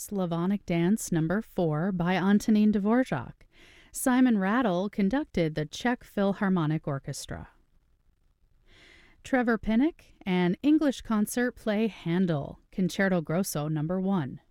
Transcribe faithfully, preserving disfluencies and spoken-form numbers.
Slavonic Dance Number four by Antonin Dvorak. Simon Rattle conducted the Czech Philharmonic Orchestra. Trevor Pinnock and English concert play Handel, Concerto Grosso Number one.